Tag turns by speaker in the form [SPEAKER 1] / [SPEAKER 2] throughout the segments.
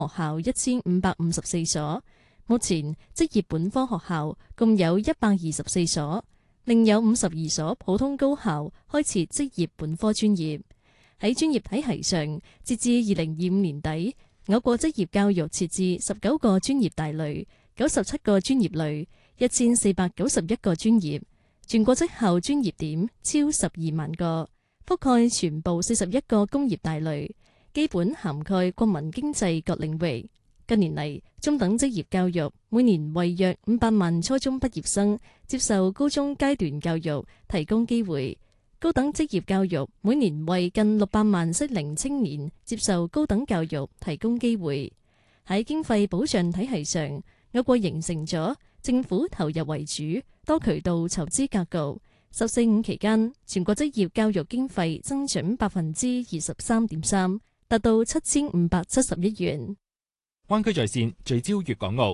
[SPEAKER 1] 學校1554所，目前職業本科學校共有124所，另有52所普通高校開設職業本科專業。喺專業體系上，截至2025年底，我國職業教育設置19個專業大類、97個專業類、1491個專業，全國職校專業點超12萬個，覆蓋全部41個工業大類，基本涵蓋國民經濟各領域。近年嚟，中等職業教育每年為約500萬初中畢業生接受高中階段教育提供機會，高等職業教育每年為近600萬適齡青年接受高等教育提供機會。喺經費保障體系上，我國形成咗政府投入為主、多渠道籌資格局。十四五期間，全國職業教育經費增長23.3%，達到7570億元。
[SPEAKER 2] 灣區在線聚焦粵港澳，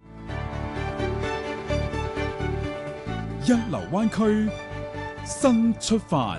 [SPEAKER 3] 一流灣區新出發。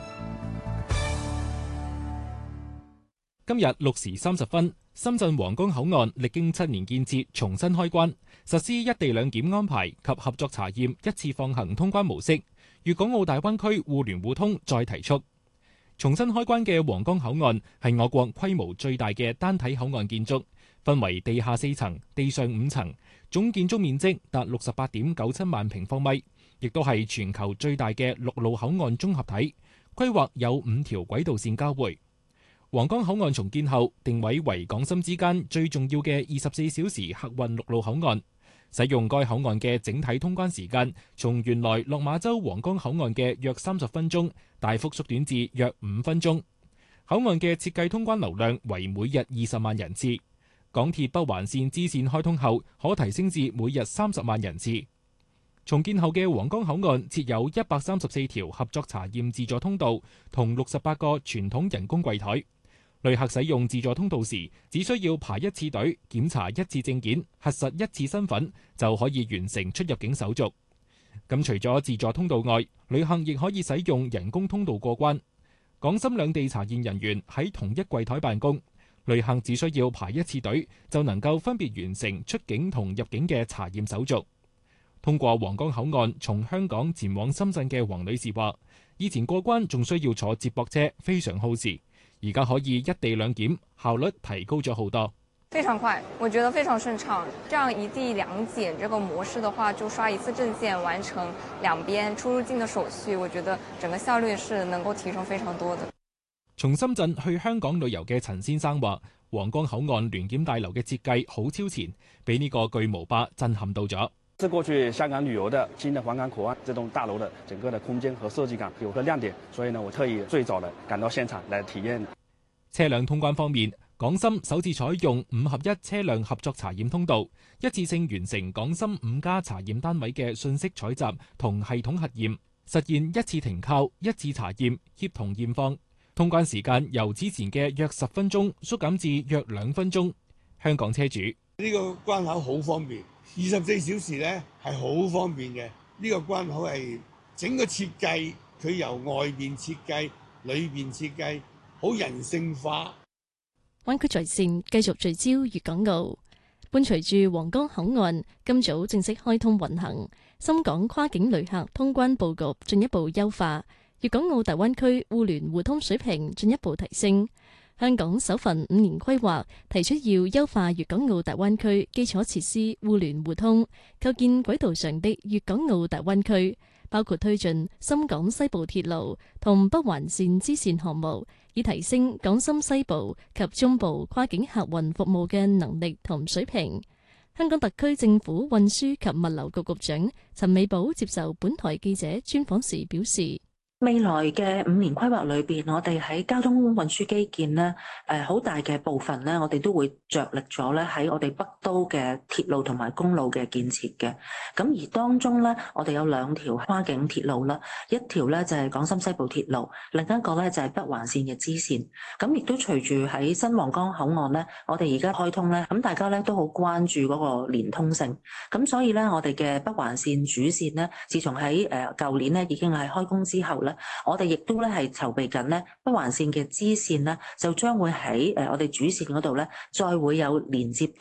[SPEAKER 2] 今日6時30分，深圳皇崗口岸歷經7年建設重新開關，實施一地兩檢安排及合作查驗一次放行通關模式，粵港澳大灣區互聯互通再提速。重新開關嘅皇崗口岸係我國規模最大嘅單體口岸建築，分為地下4層、地上5層，總建築面積達68.97萬平方米，亦都係全球最大嘅陸路口岸綜合體，規劃有5條軌道線交匯。皇崗口岸重建後，定位為港深之間最重要嘅24小時客運陸路口岸。使用該口岸嘅整體通關時間，從原來落馬洲皇崗口岸嘅約30分鐘，大幅縮短至約5分鐘。口岸嘅設計通關流量為每日20萬人次，港鐵北環線支線開通後，可提升至每日30萬人次。重建後嘅皇崗口岸設有134條合作查驗自助通道同68個傳統人工櫃台。旅客使用自助通道時，只需要排一次隊，檢查一次證件，核實一次身份，就可以完成出入境手續。咁除咗自助通道外，旅客亦可以使用人工通道過關。港深兩地查驗人員喺同一櫃台辦公，旅客只需要排一次隊，就能夠分別完成出境同入境嘅查驗手續。通過皇崗口岸從香港前往深圳嘅黃女士話，以前過關仲需要坐接駁車，非常耗時。而家可以一地兩檢，效率提高咗好多。
[SPEAKER 4] 非常快，我覺得非常順暢。這樣一地兩檢這個模式的話，就刷一次證件完成兩邊出入境的手續，我覺得整個效率是能夠提升非常多的。
[SPEAKER 2] 從深圳去香港旅遊嘅陳先生話，皇崗口岸聯檢大樓嘅設計好超前，俾呢個巨無霸震撼到咗。
[SPEAKER 5] 是過去香港旅遊的新的皇崗口岸這棟大樓的整個的空間和設計感有個亮點，所以呢，我特意最早的趕到現場來體驗。
[SPEAKER 2] 車輛通關方面，港深首次採用5合1車輛合作查驗通道，一次性完成港深5家查驗單位嘅信息採集同系統核驗，實現一次停靠、一次查驗、協同驗放。通關時間由之前嘅約10分鐘縮減至約2分鐘。香港車主
[SPEAKER 6] 呢個關口好方便，24小時呢係好方便嘅。呢個關口係整個設計，佢由外面設計、裏面設計，好人性化。
[SPEAKER 1] 灣區在線繼續聚焦粵港澳，伴隨住皇崗口岸今早正式開通運行，深港跨境旅客通關佈局進一步優化，粵港澳大灣區互聯互通水平進一步提升。香港首份5年規劃提出要優化粵港澳大灣區基礎設施互聯互通，構建軌道上的粵港澳大灣區，包括推進深港西部鐵路同北環線支線項目，以提升港深西部及中部跨境客運服務嘅能力同水平。香港特區政府運輸及物流局局長陳美寶接受本台記者專訪時表示，
[SPEAKER 7] 未來嘅5年規劃裏邊，我哋喺交通運輸基建咧，好大嘅部分咧，我哋都會着力咗咧喺我哋北都嘅鐵路同埋公路嘅建設嘅。咁而當中咧，我哋有2條跨境鐵路啦，一條咧就係港深西部鐵路，另一個咧就係北環線嘅支線。咁亦都隨住喺新皇崗口岸咧，我哋而家開通咧，咁大家咧都好關注嗰個連通性。咁所以咧，我哋嘅北環線主線咧，自從喺舊年咧已經係開工之後咧， 咧，我哋亦都咧係籌備緊咧北環線嘅支線咧，就將會喺我哋主線嗰度咧，再會有連接